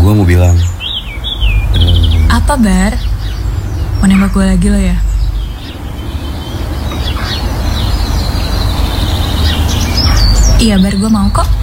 gue mau bilang. Apa, Bar? Mau nembak gue lagi lo ya? Iya, Bar, gue mau kok.